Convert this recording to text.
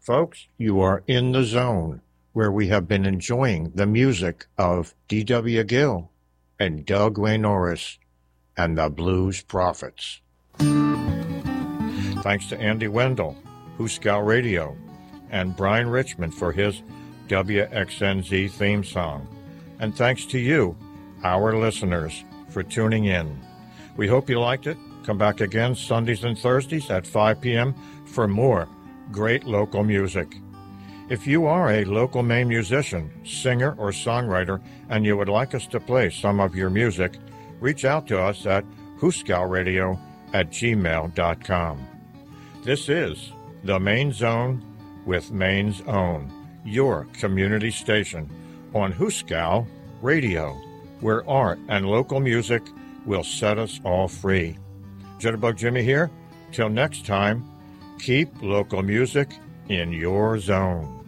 Folks, you are in the zone where we have been enjoying the music of D.W. Gill and Doug Ray Norris and the Blues Prophets. Thanks to Andy Wendell, Hooskow Radio, and Brian Richmond for his WXNZ theme song. And thanks to you, our listeners, for tuning in. We hope you liked it. Come back again Sundays and Thursdays at 5 p.m. for more great local music. If you are a local Maine musician, singer, or songwriter, and you would like us to play some of your music, reach out to us at hooskowradio@gmail.com. This is The Maine Zone with Maine's Own, your community station on Hooskow Radio, where art and local music will set us all free. Jitterbug Jimmy here. Till next time, keep local music in your zone.